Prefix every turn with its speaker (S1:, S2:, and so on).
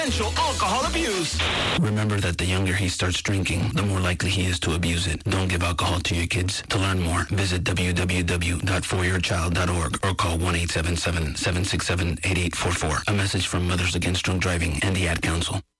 S1: Potential alcohol abuse. Remember that the younger he starts drinking, the more likely he is to abuse it. Don't give alcohol to your kids. To learn more, visit www.foryourchild.org or call 1-877-767-8844. A message from Mothers Against Drunk Driving and the Ad Council.